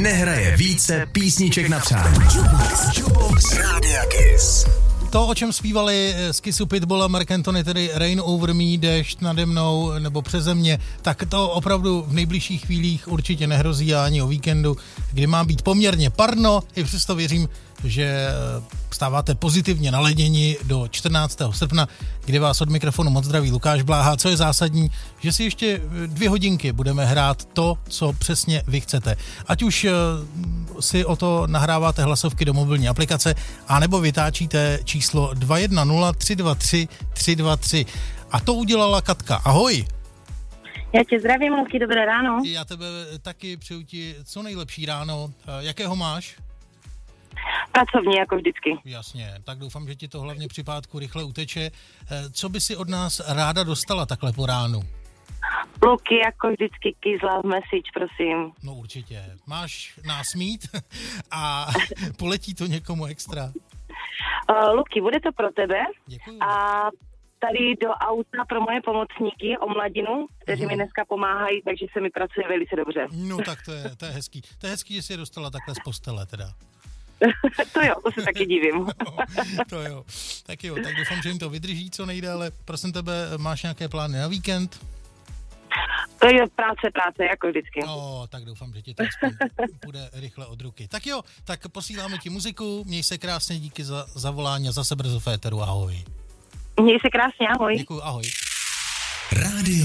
nehraje více písniček na přání. Jukebox Rádia Kiss. To, o čem zpívali z Kissu Pitbull a Marc Anthony, tedy Rain Over Me, déšť nade mnou nebo přeze mě, tak to opravdu v nejbližších chvílích určitě nehrozí a ani o víkendu, kdy má být poměrně parno. I přesto věřím, že stáváte pozitivně naladěni do 14. srpna, kdy vás od mikrofonu moc zdraví Lukáš Bláha. Co je zásadní, že si ještě 2 hodinky budeme hrát to, co přesně vy chcete. Ať už si o to nahráváte hlasovky do mobilní aplikace, anebo vytáčíte číslo 210 323 323. A to udělala Katka. Ahoj! Já tě zdravím, Luky, dobré ráno. Já tebe taky přeju ti co nejlepší ráno. Jakého máš? Pracovní, jako vždycky. Jasně, tak doufám, že ti to hlavně při pátku rychle uteče. Co by si od nás ráda dostala takhle po ránu? Luky, jako vždycky, Kiss Love Message, prosím. No určitě. Máš nás mít a poletí to někomu extra. Luky, bude to pro tebe. Děkuju. A tady do auta pro moje pomocníky o mladinu, kteří mi dneska pomáhají, takže se mi pracuje velice dobře. No tak to je hezký. To je hezký, že jsi je dostala takhle z postele teda. To jo, to se taky divím. To jo. Tak jo, tak doufám, že jim to vydrží co nejdéle. Prosím tebe, máš nějaké plány na víkend? To je práce, jako vždycky. No, tak doufám, že ti to aspoň bude rychle od ruky. Tak jo, tak posíláme ti muziku, měj se krásně, díky za zavolání a zase brzo v éteru, ahoj. Měj se krásně, ahoj. Děkuju, ahoj. Rádio